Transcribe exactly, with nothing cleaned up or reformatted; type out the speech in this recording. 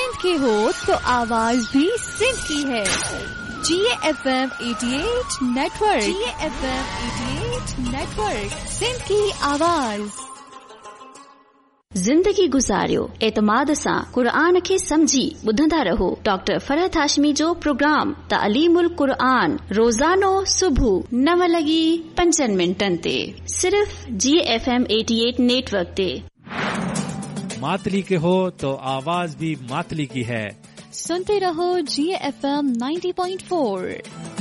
सिंध के हो तो आवाज भी सिंध की है। जी एफ एम अठासी नेटवर्क, जी एफ एम अठासी नेटवर्क, सिंध की आवाज। ज़िंदगी गुज़ारियो एतमाद सां क़ुरान खे समझी ॿुधंदा रहो। डॉक्टर फरहत हाशमी जो प्रोग्राम तालीमुल क़ुरान रोज़ानो सुबुह नव लॻी पंजनि मिंटनि ते सिर्फ़ जी एफ एम अठासी नेटवर्क ते। मातली के हो तो आवाज भी मातली की है। सुनते रहो जी एफ एम नब्बे पॉइंट चार।